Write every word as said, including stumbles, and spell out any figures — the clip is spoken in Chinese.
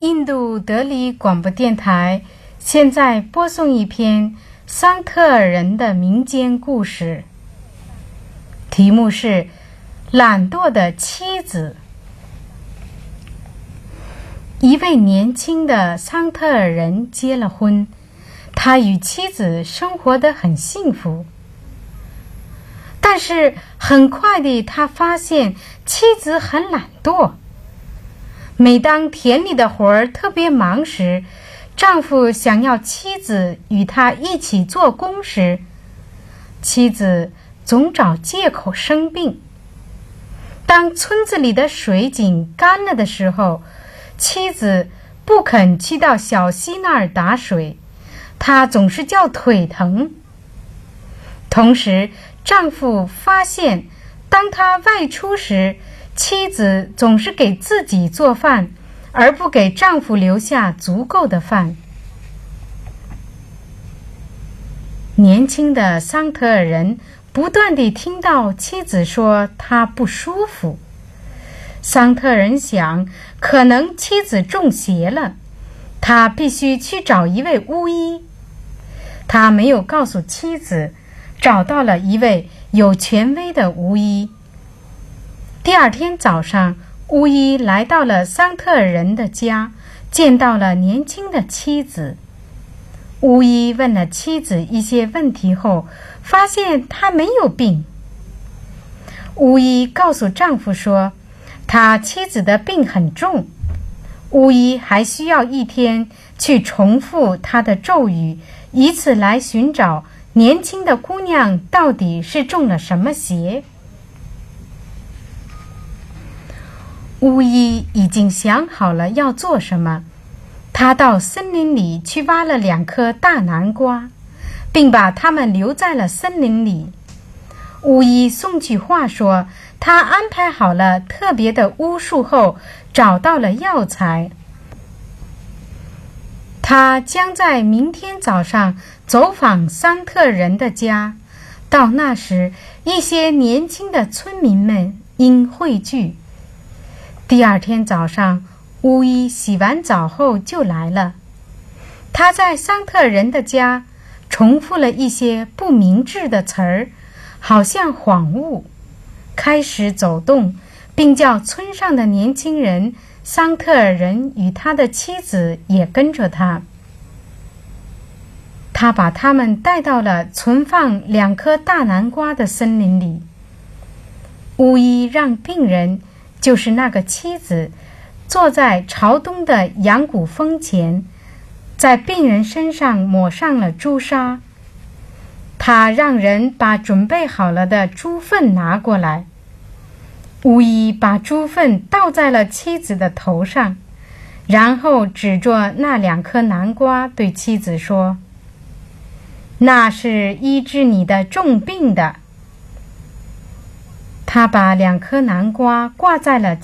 印度德里广播电台现在播送一篇桑特尔人的民间故事，题目是懒惰的妻子。一位年轻的桑特尔人结了婚，他与妻子生活得很幸福。但是很快地，他发现妻子很懒惰。每当田里的活儿特别忙时，丈夫想要妻子与他一起做工时，妻子总找借口生病。当村子里的水井干了的时候，妻子不肯去到小溪那儿打水，她总是叫腿疼。同时，丈夫发现当他外出时，妻子总是给自己做饭，而不给丈夫留下足够的饭。年轻的桑特尔人不断地听到妻子说她不舒服。桑特尔人想，可能妻子中邪了，他必须去找一位巫医。他没有告诉妻子，找到了一位有权威的巫医。第二天早上，巫医来到了桑特尔人的家，见到了年轻的妻子。巫医问了妻子一些问题后，发现她没有病。巫医告诉丈夫说，他妻子的病很重，巫医还需要一天去重复他的咒语，以此来寻找年轻的姑娘到底是中了什么邪。巫医已经想好了要做什么，他到森林里去挖了两颗大南瓜，并把它们留在了森林里。巫医送去话说，他安排好了特别的巫术后，找到了药材。他将在明天早上走访桑特人的家，到那时，一些年轻的村民们应汇聚。第二天早上，巫医洗完澡后就来了。他在桑特人的家重复了一些不明智的词儿，好像恍悟，开始走动，并叫村上的年轻人桑特尔人与他的妻子也跟着他。他把他们带到了存放两颗大南瓜的森林里。巫医让病人，就是那个妻子，坐在朝东的羊骨峰前，在病人身上抹上了朱砂。他让人把准备好了的猪粪拿过来。巫医把猪粪倒在了妻子的头上，然后指着那两颗南瓜对妻子说，那是医治你的重病的。他把两颗南瓜挂在了